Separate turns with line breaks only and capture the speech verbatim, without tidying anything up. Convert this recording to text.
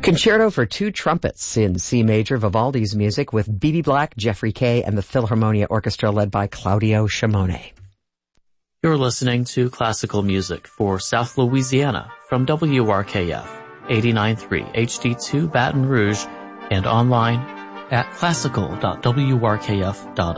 Concerto for Two Trumpets in C major, Vivaldi's music with B B Black, Jeffrey Kay, and the Philharmonia Orchestra led by Claudio Shimone.
You're listening to classical music for South Louisiana from W R K F eighty-nine point three H D two Baton Rouge and online at classical dot w r k f dot org.